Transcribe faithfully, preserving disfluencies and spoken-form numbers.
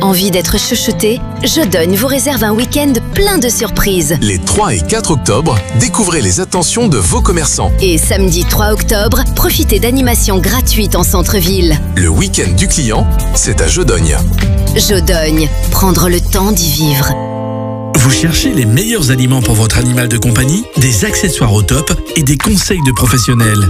Envie d'être chouchouté? Jodogne vous réserve un week-end plein de surprises. Les trois et quatre octobre, découvrez les attentions de vos commerçants. Et samedi trois octobre, profitez d'animations gratuites en centre-ville. Le week-end du client, c'est à Jodogne. Jodogne, prendre le temps d'y vivre. Vous cherchez les meilleurs aliments pour votre animal de compagnie, des accessoires au top et des conseils de professionnels.